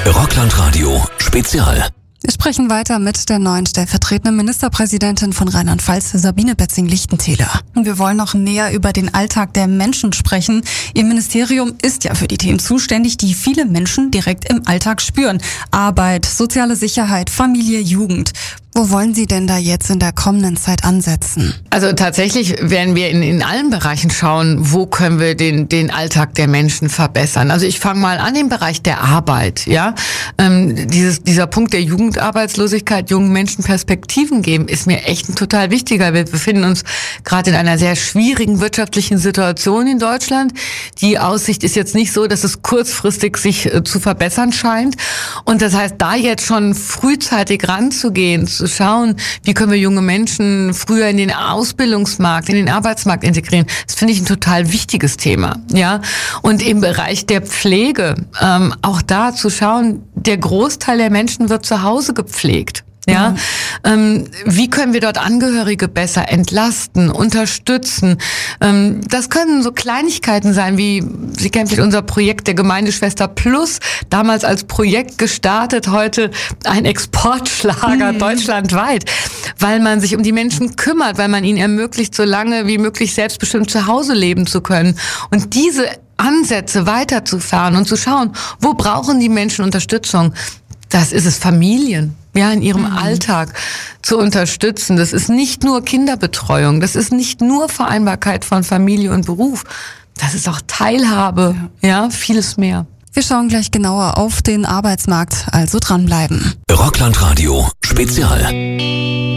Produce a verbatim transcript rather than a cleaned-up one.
Rockland-Radio Spezial. Wir sprechen weiter mit der neuen stellvertretenden Ministerpräsidentin von Rheinland-Pfalz, Sabine Betzing-Lichtentäler. Wir wollen noch näher über den Alltag der Menschen sprechen. Ihr Ministerium ist ja für die Themen zuständig, die viele Menschen direkt im Alltag spüren. Arbeit, soziale Sicherheit, Familie, Jugend. Wo wollen Sie denn da jetzt in der kommenden Zeit ansetzen? Also tatsächlich werden wir in, in allen Bereichen schauen, wo können wir den, den Alltag der Menschen verbessern. Also ich fange mal an im Bereich der Arbeit. Ja, ähm, dieses, dieser Punkt der Jugendarbeitslosigkeit, jungen Menschen Perspektiven geben, ist mir echt ein total wichtiger. Wir befinden uns gerade in einer sehr schwierigen wirtschaftlichen Situation in Deutschland. Die Aussicht ist jetzt nicht so, dass es kurzfristig sich äh, zu verbessern scheint. Und das heißt, da jetzt schon frühzeitig ranzugehen, zu schauen, wie können wir junge Menschen früher in den Ausbildungsmarkt, in den Arbeitsmarkt integrieren. Das finde ich ein total wichtiges Thema. Ja, und im Bereich der Pflege, ähm, auch da zu schauen, der Großteil der Menschen wird zu Hause gepflegt. Ja, mhm. ähm, wie können wir dort Angehörige besser entlasten, unterstützen? Ähm, das können so Kleinigkeiten sein, wie Sie kennen vielleicht unser Projekt der Gemeindeschwester Plus, damals als Projekt gestartet, heute ein Exportschlager mhm. deutschlandweit, weil man sich um die Menschen kümmert, weil man ihnen ermöglicht, so lange wie möglich selbstbestimmt zu Hause leben zu können. Und diese Ansätze weiterzufahren und zu schauen, wo brauchen die Menschen Unterstützung? Das ist es, Familien. Ja, in ihrem mhm. Alltag zu unterstützen. Das ist nicht nur Kinderbetreuung, das ist nicht nur Vereinbarkeit von Familie und Beruf, das ist auch Teilhabe, ja, ja vieles mehr. Wir schauen gleich genauer auf den Arbeitsmarkt, also dranbleiben. Rockland-Radio Spezial.